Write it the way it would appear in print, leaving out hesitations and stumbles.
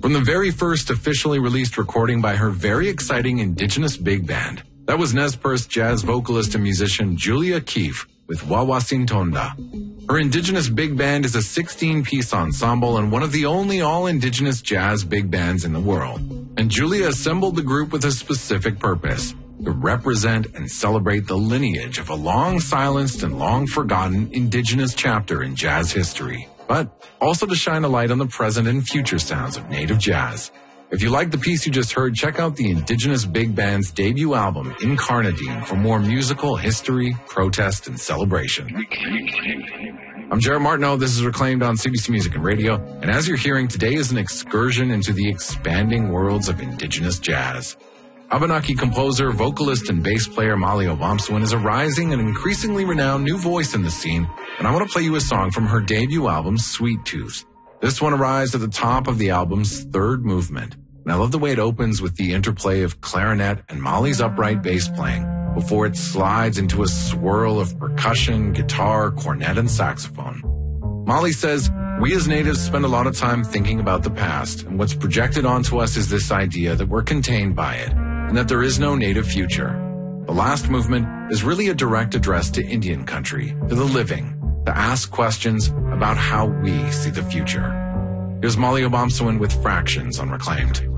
from the very first officially released recording by her very exciting indigenous big band. That was Nez Perce jazz vocalist and musician Julia Keefe with Wawasintonda. Her indigenous big band is a 16-piece ensemble and one of the only all-indigenous jazz big bands in the world. And Julia assembled the group with a specific purpose: to represent and celebrate the lineage of a long-silenced and long-forgotten indigenous chapter in jazz history, but also to shine a light on the present and future sounds of native jazz. If you like the piece you just heard, check out the Indigenous Big Band's debut album, Incarnadine, for more musical history, protest, and celebration. I'm Jared Martineau. This is Reclaimed on CBC Music and Radio, and as you're hearing, today is an excursion into the expanding worlds of Indigenous jazz. Abenaki composer, vocalist, and bass player Molly Obomsawin is a rising and increasingly renowned new voice in the scene, and I want to play you a song from her debut album, Sweet Tooth. This one arrives at the top of the album's third movement, and I love the way it opens with the interplay of clarinet and Molly's upright bass playing before it slides into a swirl of percussion, guitar, cornet, and saxophone. Molly says, "We as natives spend a lot of time thinking about the past, and what's projected onto us is this idea that we're contained by it, and that there is no native future. The last movement is really a direct address to Indian country, to the living, to ask questions about how we see the future." Here's Molly Obomsawin with Fractions on Reclaimed.